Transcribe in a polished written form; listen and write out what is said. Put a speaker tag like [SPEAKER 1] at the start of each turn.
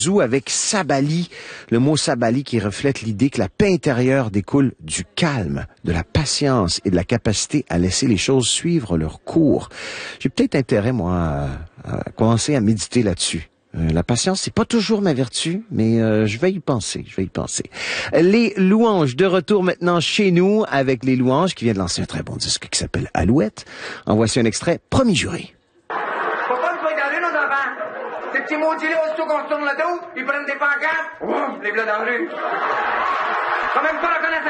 [SPEAKER 1] avec Sabali, le mot Sabali qui reflète l'idée que la paix intérieure découle du calme, de la patience et de la capacité à laisser les choses suivre leur cours. J'ai peut-être intérêt, moi, à commencer à méditer là-dessus. La patience, c'est pas toujours ma vertu, mais je vais y penser, Les louanges, de retour maintenant chez nous avec les louanges qui viennent de lancer un très bon disque qui s'appelle Alouette. En voici un extrait, Promis juré.
[SPEAKER 2] Ces petits maudits-là, aussitôt qu'on se tourne le dos, ils prennent des pancartes. Ouf, les bleus dans la rue. Quand même pas reconnaître